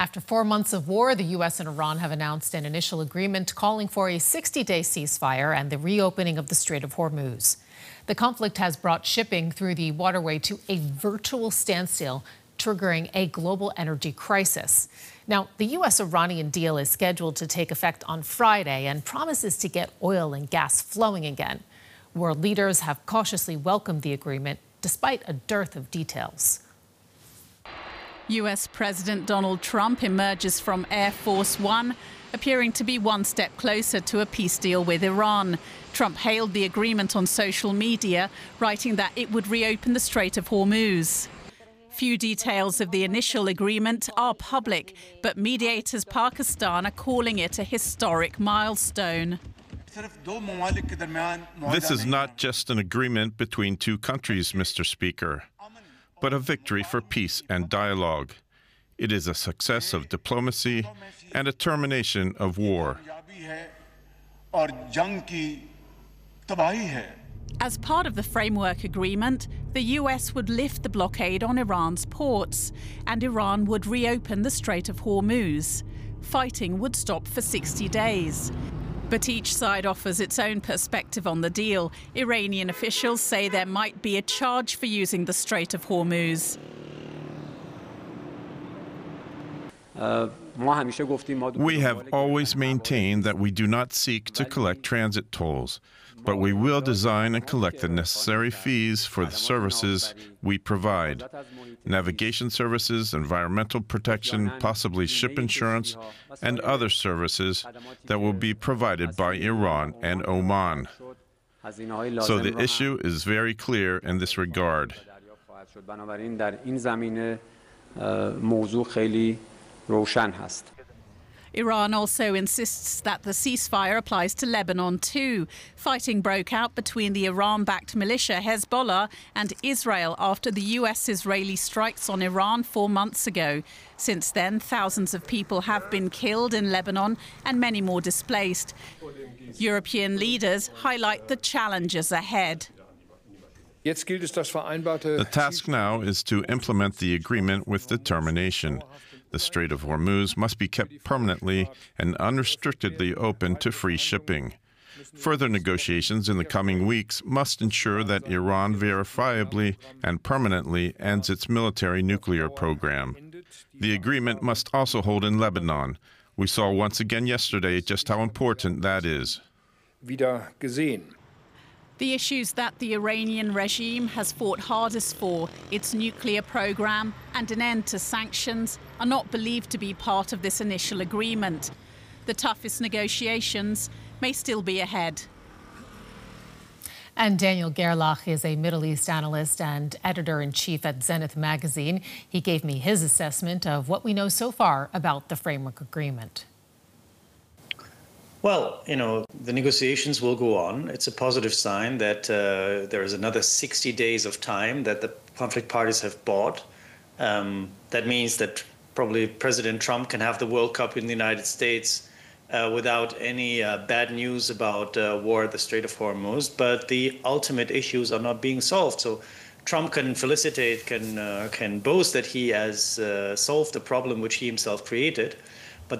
After 4 months of war, the U.S. and Iran have announced an initial agreement calling for a 60-day ceasefire and the reopening of the Strait of Hormuz. The conflict has brought shipping through the waterway to a virtual standstill, triggering a global energy crisis. Now, the U.S.-Iranian deal is scheduled to take effect on Friday and promises to get oil and gas flowing again. World leaders have cautiously welcomed the agreement, despite a dearth of details. U.S. President Donald Trump emerges from Air Force One, appearing to be one step closer to a peace deal with Iran. Trump hailed the agreement on social media, writing that it would reopen the Strait of Hormuz. Few details of the initial agreement are public, but mediators Pakistan are calling it a historic milestone. This is not just an agreement between two countries, Mr. Speaker, but a victory for peace and dialogue. It is a success of diplomacy and a termination of war. As part of the framework agreement, the US would lift the blockade on Iran's ports, and Iran would reopen the Strait of Hormuz. Fighting would stop for 60 days. But each side offers its own perspective on the deal. Iranian officials say there might be a charge for using the Strait of Hormuz. We have always maintained that we do not seek to collect transit tolls, but we will design and collect the necessary fees for the services we provide. Navigation services, environmental protection, possibly ship insurance, and other services that will be provided by Iran and Oman. So the issue is very clear in this regard. Iran also insists that the ceasefire applies to Lebanon too. Fighting broke out between the Iran-backed militia Hezbollah and Israel after the US-Israeli strikes on Iran 4 months ago. Since then, thousands of people have been killed in Lebanon and many more displaced. European leaders highlight the challenges ahead. The task now is to implement the agreement with determination. The Strait of Hormuz must be kept permanently and unrestrictedly open to free shipping. Further negotiations in the coming weeks must ensure that Iran verifiably and permanently ends its military nuclear program. The agreement must also hold in Lebanon. We saw once again yesterday just how important that is. The issues that the Iranian regime has fought hardest for, its nuclear program and an end to sanctions, are not believed to be part of this initial agreement. The toughest negotiations may still be ahead. And Daniel Gerlach is a Middle East analyst and editor-in-chief at Zenith magazine. He gave me his assessment of what we know so far about the framework agreement. Well, the negotiations will go on. It's a positive sign that there is another 60 days of time that the conflict parties have bought. That means that probably President Trump can have the World Cup in the United States without any bad news about war at the Strait of Hormuz. But the ultimate issues are not being solved. So Trump can felicitate, can boast that he has solved the problem which he himself created.